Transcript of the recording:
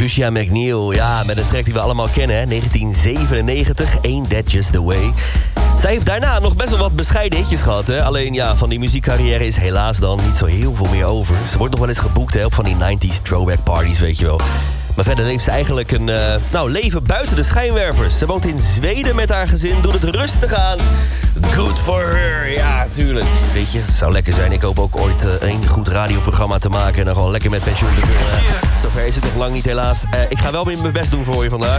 Patricia McNeil, ja, met een track die we allemaal kennen, hè? 1997, Ain't That Just The Way. Zij heeft daarna nog best wel wat bescheiden hitjes gehad, hè? Alleen ja, van die muziekcarrière is helaas dan niet zo heel veel meer over. Ze wordt nog wel eens geboekt, hè, op van die 90s throwback parties, weet je wel. Maar verder heeft ze eigenlijk een leven buiten de schijnwerpers. Ze woont in Zweden met haar gezin, doet het rustig aan. Good for her, ja, tuurlijk. Weet je, het zou lekker zijn. Ik hoop ook ooit een goed radioprogramma te maken en dan gewoon lekker met pensioen te kunnen. Zover is het nog lang niet, helaas. Ik ga wel weer mijn best doen voor je vandaag.